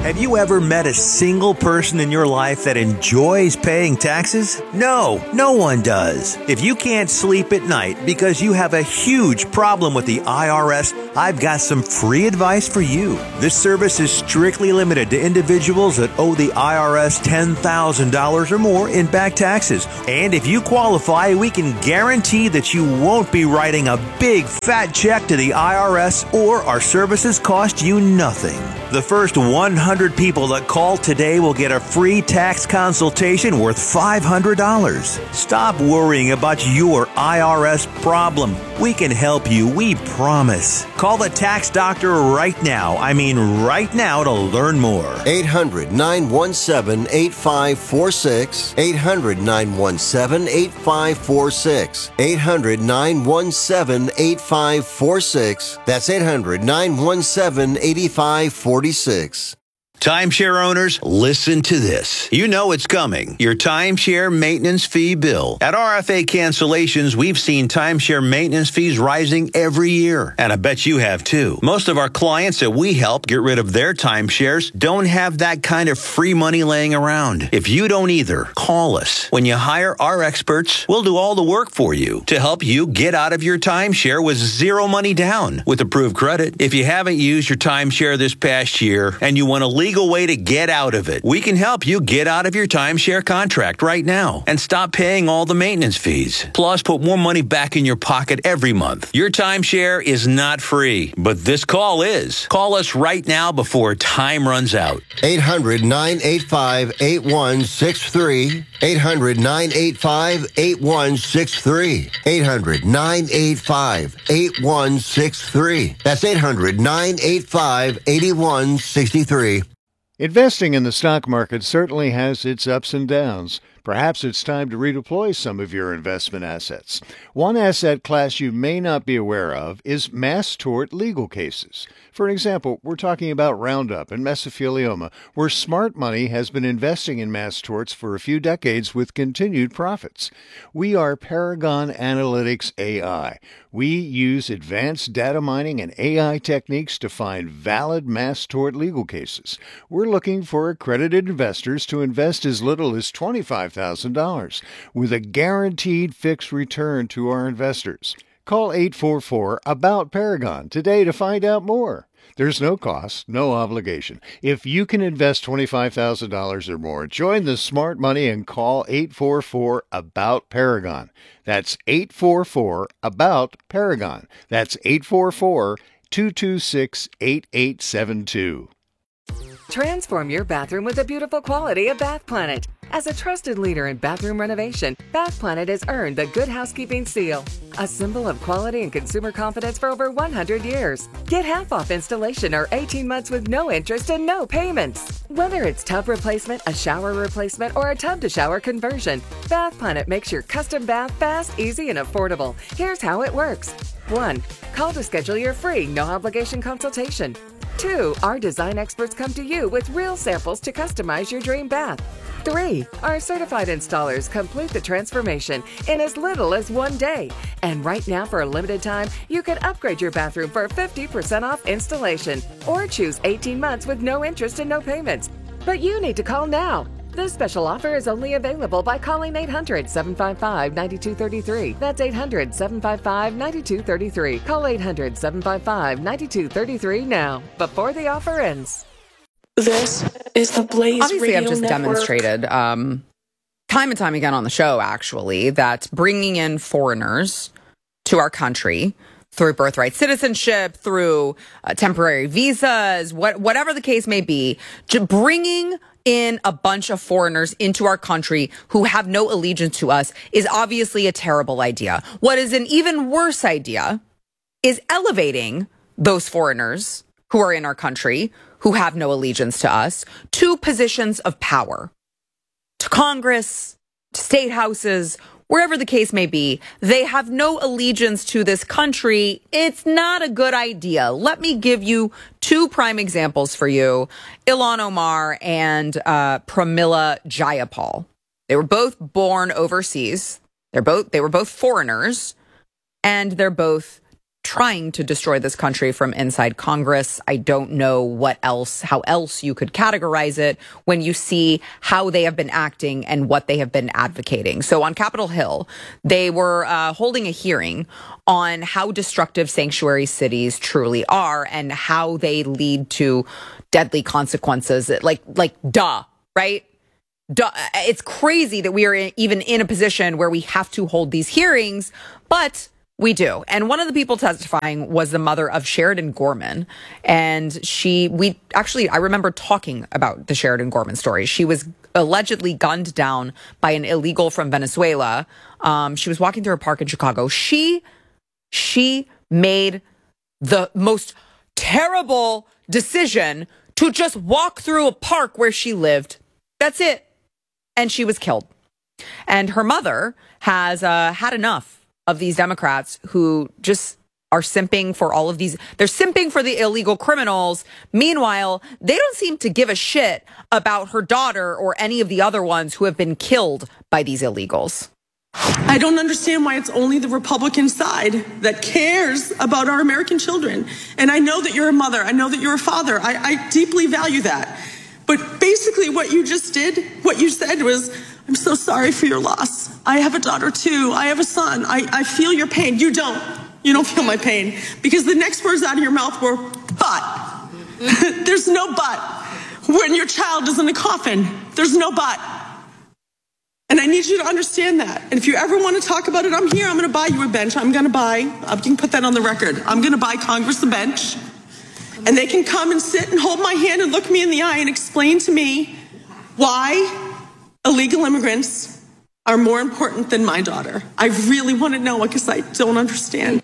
Have you ever met a single person in your life that enjoys paying taxes? No, no one does. If you can't sleep at night because you have a huge problem with the IRS, I've got some free advice for you. This service is strictly limited to individuals that owe the IRS $10,000 or more in back taxes. And if you qualify, we can guarantee that you won't be writing a big fat check to the IRS, or our services cost you nothing. The first 100 people that call today will get a free tax consultation worth $500. Stop worrying about your IRS problem. We can help you, we promise. Call the tax doctor right now. I mean right now to learn more. 800-917-8546. 800-917-8546. 800-917-8546. That's 800-917-8546. Timeshare owners, listen to this. You know it's coming. Your timeshare maintenance fee bill. At RFA Cancellations, we've seen timeshare maintenance fees rising every year. And I bet you have too. Most of our clients that we help get rid of their timeshares don't have that kind of free money laying around. If you don't either, call us. When you hire our experts, we'll do all the work for you to help you get out of your timeshare with zero money down with approved credit. If you haven't used your timeshare this past year and you want a legal way to get out of it, we can help you get out of your timeshare contract right now and stop paying all the maintenance fees. Plus, put more money back in your pocket every month. Your timeshare is not free, but this call is. Call us right now before time runs out. 800-985-8163. 800-985-8163. 800-985-8163. That's 800-985-8163. Investing in the stock market certainly has its ups and downs. Perhaps it's time to redeploy some of your investment assets. One asset class you may not be aware of is mass tort legal cases. For example, we're talking about Roundup and mesothelioma, where smart money has been investing in mass torts for a few decades with continued profits. We are Paragon Analytics AI. We use advanced data mining and AI techniques to find valid mass tort legal cases. We're looking for accredited investors to invest as little as $25,000 with a guaranteed fixed return to our investors. Call 844-ABOUT-PARAGON today to find out more. There's no cost, no obligation. If you can invest $25,000 or more, join the smart money and call 844-ABOUT-PARAGON. That's 844-ABOUT-PARAGON. That's 844-226-8872. Transform your bathroom with the beautiful quality of Bath Planet. As a trusted leader in bathroom renovation, Bath Planet has earned the Good Housekeeping seal, a symbol of quality and consumer confidence for over 100 years. Get half off installation or 18 months with no interest and no payments. Whether it's tub replacement, a shower replacement, or a tub-to-shower conversion, Bath Planet makes your custom bath fast, easy, and affordable. Here's how it works. 1. Call to schedule your free, no-obligation consultation. 2. Our design experts come to you with real samples to customize your dream bath. 3. Our certified installers complete the transformation in as little as 1 day. And right now, for a limited time, you can upgrade your bathroom for 50% off installation or choose 18 months with no interest and no payments. But you need to call now. This special offer is only available by calling 800-755-9233. That's 800-755-9233. Call 800-755-9233 now, before the offer ends. This is the Blaze Obviously, Radio I've just Network. demonstrated time and time again on the show, actually, that bringing in foreigners to our country through birthright citizenship, through temporary visas, whatever the case may be, bringing in a bunch of foreigners into our country who have no allegiance to us is obviously a terrible idea. What is an even worse idea is elevating those foreigners who are in our country, who have no allegiance to us, to positions of power, to Congress, to state houses, wherever the case may be. They have no allegiance to this country. It's not a good idea. Let me give you 2 prime examples for you. Ilhan Omar and Pramila Jayapal. They were both born overseas. They were both foreigners, and they're both trying to destroy this country from inside Congress. I don't know how else you could categorize it when you see how they have been acting and what they have been advocating. So on Capitol Hill, they were holding a hearing on how destructive sanctuary cities truly are and how they lead to deadly consequences. Duh, right? Duh. It's crazy that we are even in a position where we have to hold these hearings, but we do. And one of the people testifying was the mother of Sheridan Gorman. And I remember talking about the Sheridan Gorman story. She was allegedly gunned down by an illegal from Venezuela. She was walking through a park in Chicago. She made the most terrible decision to just walk through a park where she lived. That's it. And she was killed. And her mother has had enough of these Democrats who just are simping for all of these. They're simping for the illegal criminals. Meanwhile, they don't seem to give a shit about her daughter or any of the other ones who have been killed by these illegals. I don't understand why it's only the Republican side that cares about our American children. And I know that you're a mother. I know that you're a father. I deeply value that. But basically what you just did, what you said was, I'm so sorry for your loss. I have a daughter too. I have a son. I feel your pain. You don't. You don't feel my pain. Because the next words out of your mouth were, but. There's no but. When your child is in a coffin, there's no but. And I need you to understand that. And if you ever want to talk about it, I'm here. I'm going to buy you a bench. You can put that on the record. I'm going to buy Congress a bench. And they can come and sit and hold my hand and look me in the eye and explain to me why illegal immigrants are more important than my daughter. I really want to know because I don't understand.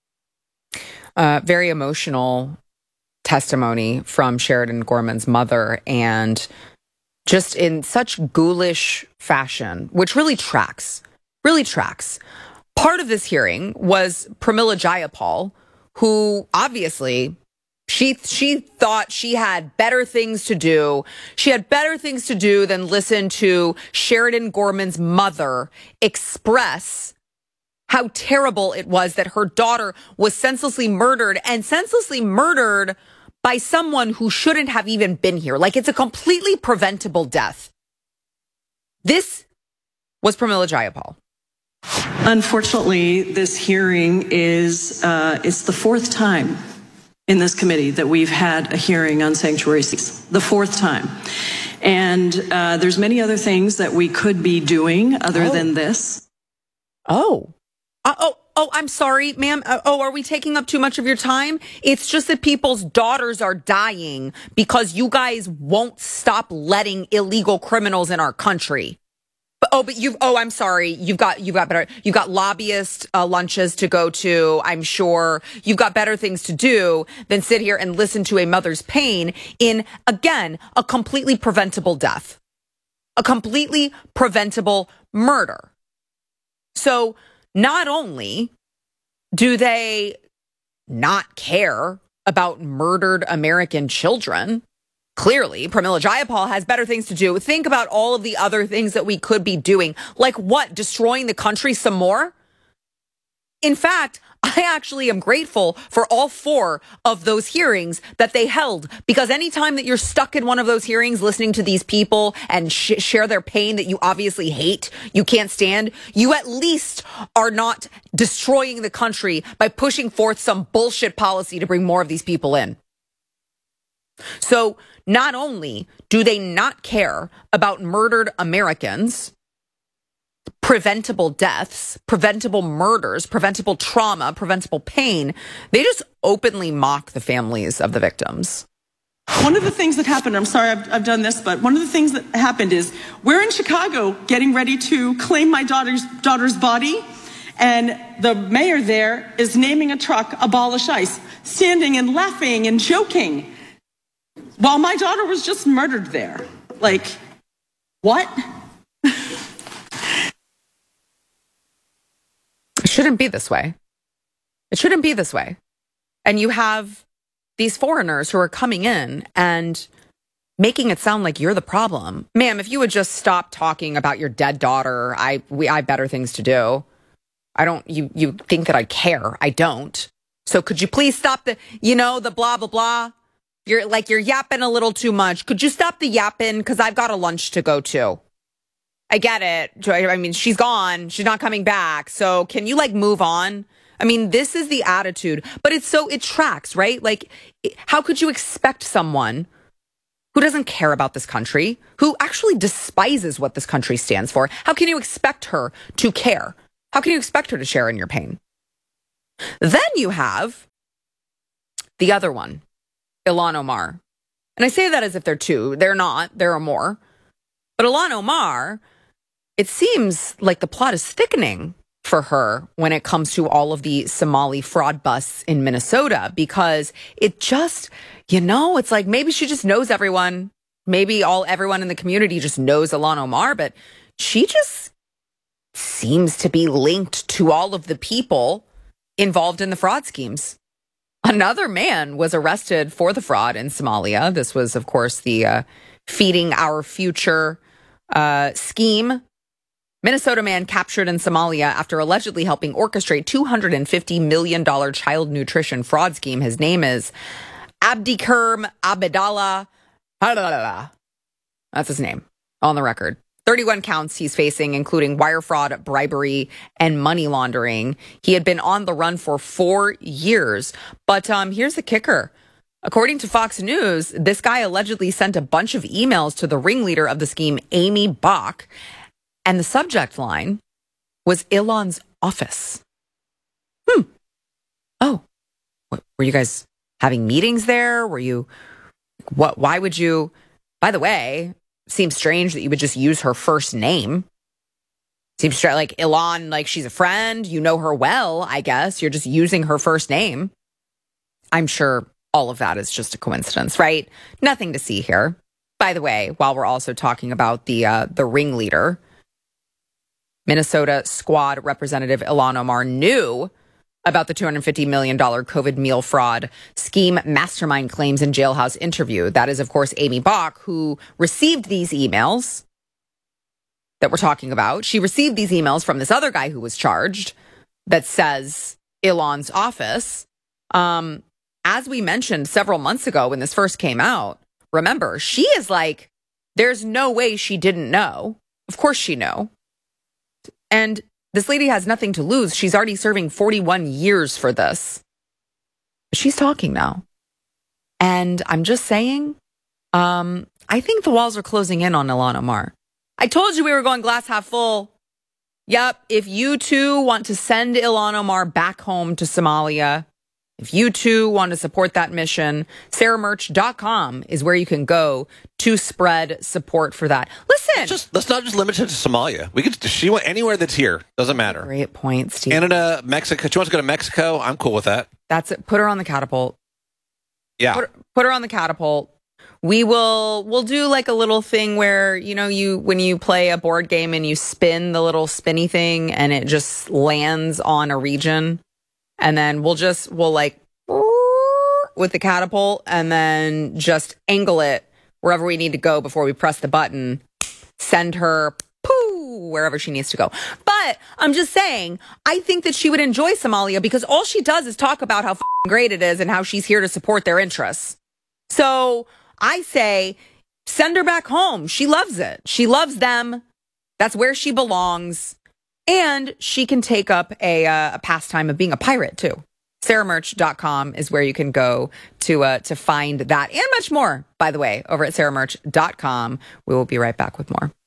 Very emotional testimony from Sheridan Gorman's mother, and just in such ghoulish fashion, which really tracks. Part of this hearing was Pramila Jayapal, who obviously she thought she had better things to do. She had better things to do than listen to Sheridan Gorman's mother express how terrible it was that her daughter was senselessly murdered by someone who shouldn't have even been here. Like, it's a completely preventable death. This was Pramila Jayapal. Unfortunately, this hearing is it's the fourth time in this committee that we've had a hearing on sanctuary cities. The fourth time. And there's many other things that we could be doing other than this. I'm sorry, ma'am. Are we taking up too much of your time? It's just that people's daughters are dying because you guys won't stop letting illegal criminals in our country. I'm sorry. You've got lobbyist lunches to go to. I'm sure you've got better things to do than sit here and listen to a mother's pain in, again, a completely preventable death, a completely preventable murder. So not only do they not care about murdered American children, clearly, Pramila Jayapal has better things to do. Think about all of the other things that we could be doing. Like what? Destroying the country some more? In fact, I actually am grateful for all four of those hearings that they held, because anytime that you're stuck in one of those hearings listening to these people and share their pain that you obviously hate, you can't stand, you at least are not destroying the country by pushing forth some bullshit policy to bring more of these people in. So not only do they not care about murdered Americans, preventable deaths, preventable murders, preventable trauma, preventable pain, they just openly mock the families of the victims. One of the things that happened, I'm sorry I've done this, but one of the things that happened is we're in Chicago getting ready to claim my daughter's body, and the mayor there is naming a truck Abolish ICE, standing and laughing and joking while my daughter was just murdered there. Like, what? It shouldn't be this way. It shouldn't be this way. And you have these foreigners who are coming in and making it sound like you're the problem. Ma'am, if you would just stop talking about your dead daughter, I have better things to do. You think that I care. I don't. So could you please stop the blah, blah, blah? You're yapping a little too much. Could you stop the yapping? Because I've got a lunch to go to. I get it. I mean, she's gone. She's not coming back. So can you move on? I mean, this is the attitude, but it tracks, right? How could you expect someone who doesn't care about this country, who actually despises what this country stands for? How can you expect her to care? How can you expect her to share in your pain? Then you have the other one, Ilhan Omar. And I say that as if they're two. They're not. There are more. But Ilhan Omar, it seems like the plot is thickening for her when it comes to all of the Somali fraud busts in Minnesota, because it just, it's like maybe she just knows everyone. Maybe everyone in the community just knows Ilhan Omar, but she just seems to be linked to all of the people involved in the fraud schemes. Another man was arrested for the fraud in Somalia. This was, of course, the Feeding Our Future scheme. Minnesota man captured in Somalia after allegedly helping orchestrate $250 million child nutrition fraud scheme. His name is Abdikerm Abdallah. That's his name on the record. 31 counts he's facing, including wire fraud, bribery, and money laundering. He had been on the run for 4 years. But here's the kicker. According to Fox News, this guy allegedly sent a bunch of emails to the ringleader of the scheme, Amy Bach, and the subject line was Ilhan's office. Oh, were you guys having meetings there? Why would you, by the way, seems strange that you would just use her first name. Seems strange, like Ilhan, she's a friend, you know her well, I guess. You're just using her first name. I'm sure all of that is just a coincidence, right? Nothing to see here. By the way, while we're also talking about the ringleader, Minnesota Squad Representative Ilhan Omar knew about the $250 million COVID meal fraud scheme mastermind claims in jailhouse interview. That is, of course, Amy Bach, who received these emails that we're talking about. She received these emails from this other guy who was charged that says Ilhan's office. As we mentioned several months ago when this first came out, remember, she is like, there's no way she didn't know. Of course she knew. And this lady has nothing to lose. She's already serving 41 years for this. She's talking now. And I'm just saying, I think the walls are closing in on Ilhan Omar. I told you we were going glass half full. Yep. If you too want to send Ilhan Omar back home to Somalia, if you too want to support that mission, SarahMerch.com is where you can go to spread support for that. Listen. Let's not just limit it to Somalia. She went anywhere that's here. Doesn't matter. Great point, Steve. Canada, Mexico. She wants to go to Mexico. I'm cool with that. That's it. Put her on the catapult. Yeah. Put her on the catapult. We'll do a little thing where, when you play a board game and you spin the little spinny thing and it just lands on a region. And then we'll with the catapult and then just angle it wherever we need to go before we press the button, send her wherever she needs to go. But I'm just saying, I think that she would enjoy Somalia because all she does is talk about how great it is and how she's here to support their interests. So I say, send her back home. She loves it. She loves them. That's where she belongs. And she can take up a pastime of being a pirate, too. SarahMerch.com is where you can go to find that and much more, by the way, over at SarahMerch.com. We will be right back with more.